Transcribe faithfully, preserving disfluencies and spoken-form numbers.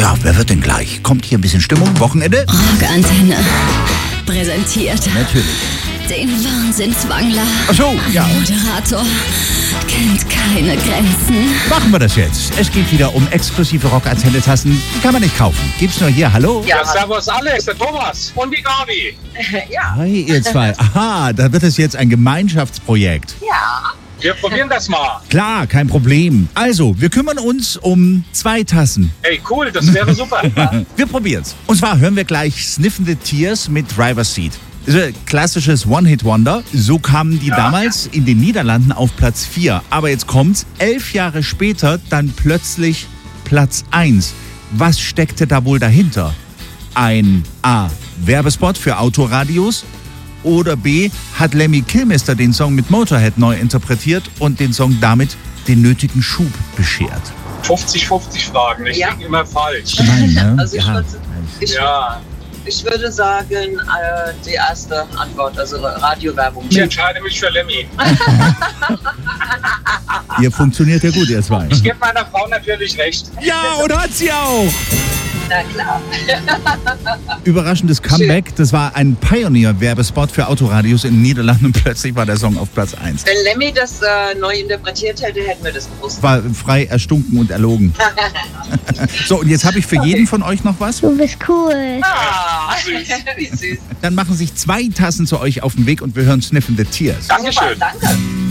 Ja, wer wird denn gleich? Kommt hier ein bisschen Stimmung? Wochenende? Rockantenne präsentiert Natürlich. den Wahnsinnswangler. Ach so, ja. Moderator kennt keine Grenzen. Machen wir das jetzt. Es geht wieder um exklusive Rockantenne-Tassen. Die kann man nicht kaufen. Gibt's nur hier. Hallo? Ja, servus Alex, der Thomas und die Gabi. Ja. Hi, ihr zwei. Aha, da wird es jetzt ein Gemeinschaftsprojekt. Ja. Wir probieren das mal. Klar, kein Problem. Also, wir kümmern uns um zwei Tassen. Hey, cool, das wäre super. Wir probieren's. Und zwar hören wir gleich Sniffin' the Tears mit Driver's Seat. Das ist ein klassisches One-Hit-Wonder. So kamen die Ja. damals in den Niederlanden auf Platz vier. Aber jetzt kommt's, elf Jahre später dann plötzlich Platz eins. Was steckte da wohl dahinter? Ein A. Werbespot für Autoradios? Oder B. Hat Lemmy Kilmister den Song mit Motorhead neu interpretiert und den Song damit den nötigen Schub beschert? fünfzig fünfzig Fragen, ich Ja. denke immer falsch. Gemein, ne? Also ich, Ja. würde, ich, Ja, ich würde sagen, äh, die erste Antwort, also Radiowerbung. ich entscheide mich für Lemmy. Ihr funktioniert ja gut, ihr zwei. Ich gebe meiner Frau natürlich recht. Ja, und hat sie auch! Na klar. Überraschendes Comeback. Das war ein Pioneer-Werbespot für Autoradios in den Niederlanden und plötzlich war der Song auf Platz eins. Wenn Lemmy das äh, neu interpretiert hätte, hätten wir das gewusst. War frei erstunken und erlogen. So, und jetzt habe ich für jeden von euch noch was. Du bist cool. Ah, wie süß. Dann machen sich zwei Tassen zu euch auf den Weg und wir hören Sniffin' the Tears. Dankeschön. Super, danke.